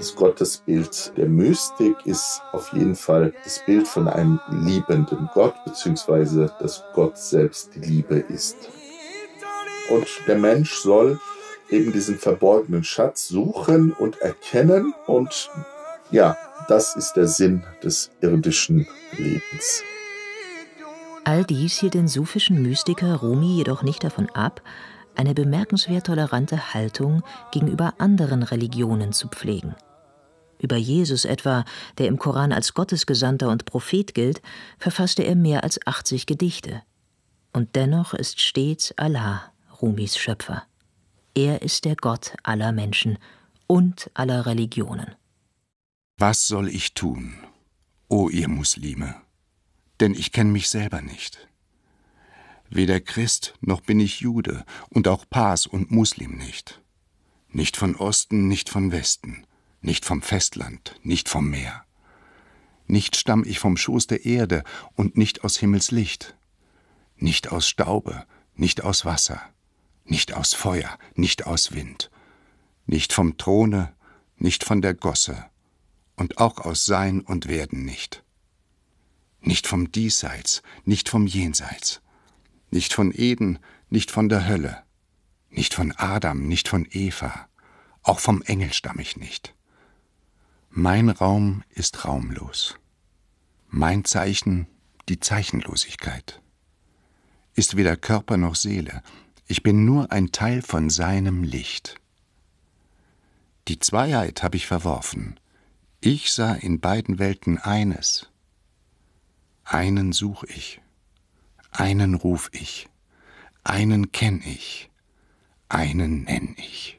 Das Gottesbild der Mystik ist auf jeden Fall das Bild von einem liebenden Gott, beziehungsweise dass Gott selbst die Liebe ist. Und der Mensch soll eben diesen verborgenen Schatz suchen und erkennen. Und ja, das ist der Sinn des irdischen Lebens. All dies hielt den sufischen Mystiker Rumi jedoch nicht davon ab, eine bemerkenswert tolerante Haltung gegenüber anderen Religionen zu pflegen. Über Jesus etwa, der im Koran als Gottesgesandter und Prophet gilt, verfasste er mehr als 80 Gedichte. Und dennoch ist stets Allah Rumis Schöpfer. Er ist der Gott aller Menschen und aller Religionen. Was soll ich tun, o ihr Muslime? Denn ich kenne mich selber nicht. Weder Christ noch bin ich Jude und auch Pars und Muslim nicht. Nicht von Osten, nicht von Westen, nicht vom Festland, nicht vom Meer. Nicht stamm ich vom Schoß der Erde und nicht aus Himmelslicht. Nicht aus Staube, nicht aus Wasser, nicht aus Feuer, nicht aus Wind. Nicht vom Throne, nicht von der Gosse und auch aus Sein und Werden nicht. Nicht vom Diesseits, nicht vom Jenseits, nicht von Eden, nicht von der Hölle, nicht von Adam, nicht von Eva, auch vom Engel stamm ich nicht. Mein Raum ist raumlos, mein Zeichen die Zeichenlosigkeit. Ist weder Körper noch Seele, ich bin nur ein Teil von seinem Licht. Die Zweiheit habe ich verworfen, ich sah in beiden Welten eines. Einen such ich, einen ruf ich, einen kenn ich, einen nenn ich.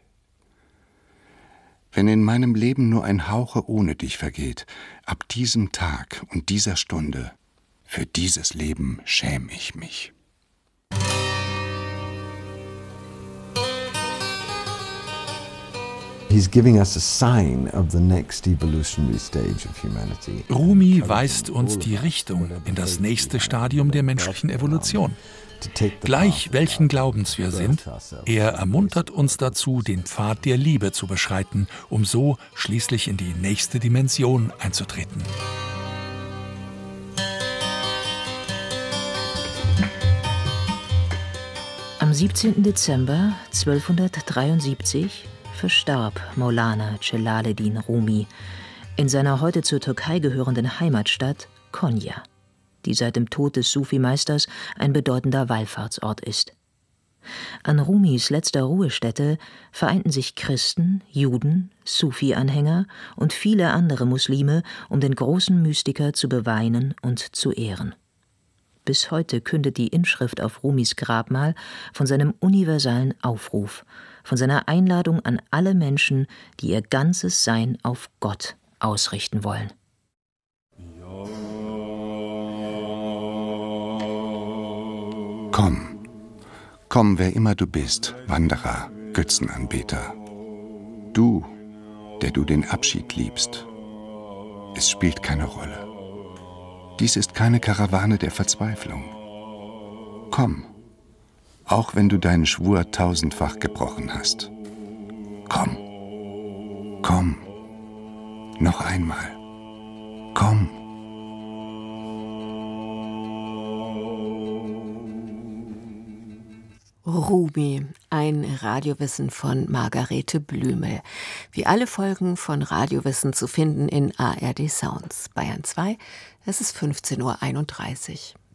Wenn in meinem Leben nur ein Hauche ohne dich vergeht, ab diesem Tag und dieser Stunde, für dieses Leben schäm ich mich. Rumi weist uns die Richtung in das nächste Stadium der menschlichen Evolution. Gleich welchen Glaubens wir sind, er ermuntert uns dazu, den Pfad der Liebe zu beschreiten, um so schließlich in die nächste Dimension einzutreten. Am 17. Dezember 1273 verstarb Maulana Celaleddin Rumi in seiner heute zur Türkei gehörenden Heimatstadt Konya, die seit dem Tod des Sufi-Meisters ein bedeutender Wallfahrtsort ist. An Rumis letzter Ruhestätte vereinten sich Christen, Juden, Sufi-Anhänger und viele andere Muslime, um den großen Mystiker zu beweinen und zu ehren. Bis heute kündet die Inschrift auf Rumis Grabmal von seinem universalen Aufruf, von seiner Einladung an alle Menschen, die ihr ganzes Sein auf Gott ausrichten wollen. Komm, komm, wer immer du bist, Wanderer, Götzenanbeter. Du, der du den Abschied liebst. Es spielt keine Rolle. Dies ist keine Karawane der Verzweiflung. Komm, auch wenn du deinen Schwur tausendfach gebrochen hast. Komm, komm, noch einmal, komm. Rumi, ein Radiowissen von Margarete Blümel. Wie alle Folgen von Radiowissen zu finden in ARD Sounds. Bayern 2, es ist 15:31 Uhr.